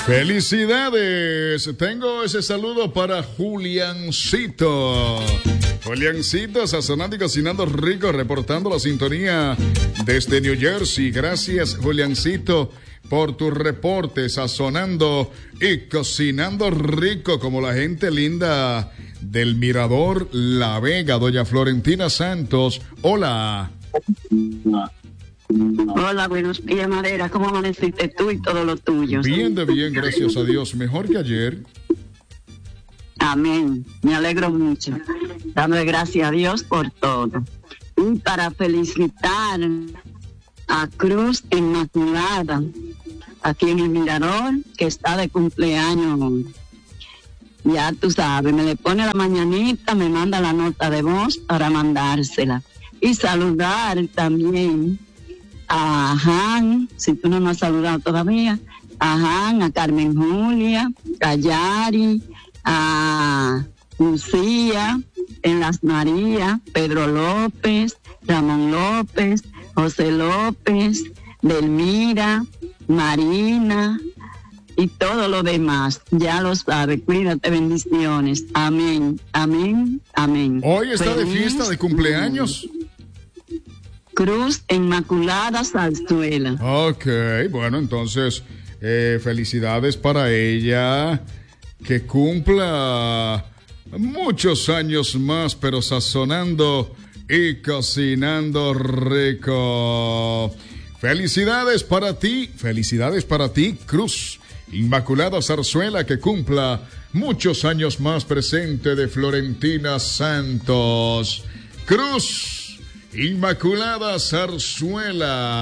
Felicidades. Tengo ese saludo para Juliancito. Juliancito, sazonando y cocinando rico, reportando la sintonía desde New Jersey. Gracias, Juliancito, por tu reporte, sazonando y cocinando rico como la gente linda del Mirador La Vega. Doña Florentina Santos, hola. Hola, buenos días, Madera. ¿Cómo amaneciste tú y todo lo tuyo? Bien, de bien, gracias a Dios. Mejor que ayer. Amén. Me alegro mucho. Dando gracias a Dios por todo. Y para felicitar a Cruz Inmaculada, aquí en el Mirador, que está de cumpleaños hoy. Ya tú sabes, me le pone la mañanita, me manda la nota de voz para mandársela. Y saludar también a Han, si tú no nos has saludado todavía, a Han, a Carmen Julia, a Yari, a Lucía, en Las Marías, Pedro López, Ramón López, José López, Delmira, Marina y todo lo demás. Ya lo sabes, cuídate, bendiciones. Amén, amén, amén. Hoy está de fiesta de cumpleaños. Cruz Inmaculada Zarzuela. Ok, bueno, entonces, felicidades para ella, que cumpla muchos años más, pero sazonando y cocinando rico. Felicidades para ti, Cruz Inmaculada Zarzuela, que cumpla muchos años más, presente de Florentina Santos. Cruz Inmaculada Zarzuela.